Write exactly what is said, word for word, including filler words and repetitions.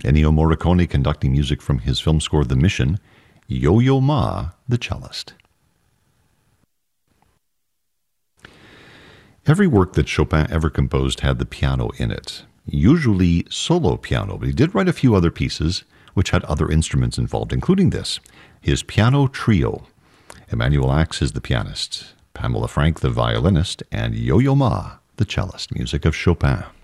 Ennio Morricone conducting music from his film score The Mission, Yo-Yo Ma, the cellist. Every work that Chopin ever composed had the piano in it, usually solo piano, but he did write a few other pieces which had other instruments involved, including this, his piano trio. Emanuel Ax is the pianist, Pamela Frank the violinist, and Yo-Yo Ma the cellist, music of Chopin.